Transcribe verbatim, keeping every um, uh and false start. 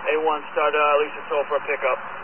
A one, start uh, Lisa Soul for a pickup.